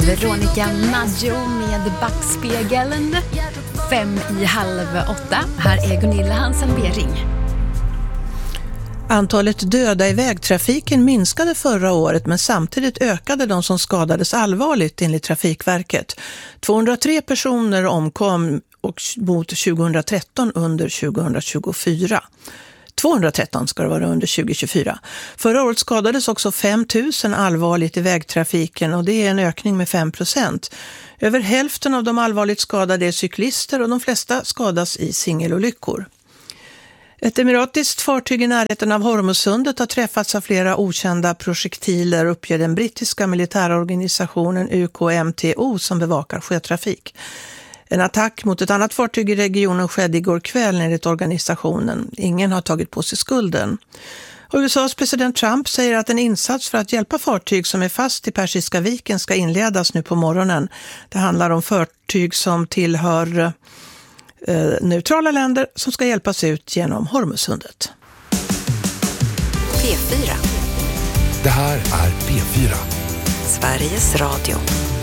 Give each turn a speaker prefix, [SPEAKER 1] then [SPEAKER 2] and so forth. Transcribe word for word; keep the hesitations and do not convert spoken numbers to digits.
[SPEAKER 1] Veronica Maggio med Backspegeln. Fem i halv åtta. Här är Gunilla Hansen-Bering.
[SPEAKER 2] Antalet döda i vägtrafiken minskade förra året, men samtidigt ökade de som skadades allvarligt enligt Trafikverket. tvåhundratre personer omkom och mot tjugohundratretton under tjugohundratjugofyra. tvåhundratretton ska det vara under tjugohundratjugofyra. Förra året skadades också fem tusen allvarligt i vägtrafiken, och det är en ökning med fem procent. Över hälften av de allvarligt skadade är cyklister, och de flesta skadas i singelolyckor. Ett emiratiskt fartyg i närheten av Hormuzsundet har träffats av flera okända projektiler, uppger den brittiska militärorganisationen U K M T O som bevakar sjötrafik. En attack mot ett annat fartyg i regionen skedde igår kväll enligt organisationen. Ingen har tagit på sig skulden. Och U S A:s president Trump säger att en insats för att hjälpa fartyg som är fast i Persiska viken ska inledas nu på morgonen. Det handlar om fartyg som tillhör eh, neutrala länder som ska hjälpas ut genom Hormuzsundet.
[SPEAKER 3] P fyra.
[SPEAKER 4] Det här är P fyra.
[SPEAKER 3] Sveriges Radio.